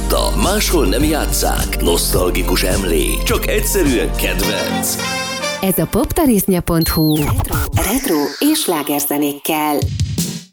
Régóta máshol nem játsszák. Nosztalgikus emlék, csak egyszerűen kedvenc. Ez a poptarisznya.hu retro és slágerzenékkel.